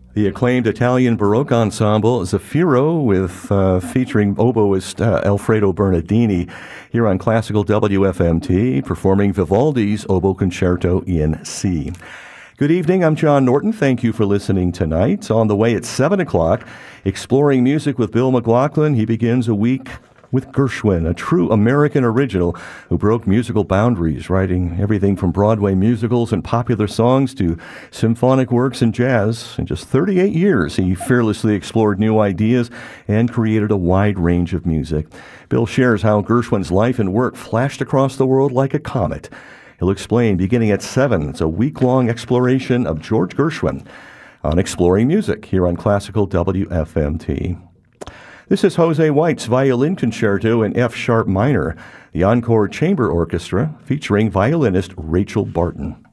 The acclaimed Italian Baroque ensemble Zafiro with featuring oboist Alfredo Bernardini here on Classical WFMT performing Vivaldi's Oboe Concerto in C. Good evening, I'm John Norton. Thank you for listening tonight. On the way at 7 o'clock, Exploring Music with Bill McLaughlin. He begins a week with Gershwin, a true American original who broke musical boundaries, writing everything from Broadway musicals and popular songs to symphonic works and jazz. In just 38 years, he fearlessly explored new ideas and created a wide range of music. Bill shares how Gershwin's life and work flashed across the world like a comet. He'll explain beginning at 7. It's a week-long exploration of George Gershwin on Exploring Music here on Classical WFMT. This is Jose White's Violin Concerto in F-sharp minor, the Encore Chamber Orchestra featuring violinist Rachel Barton.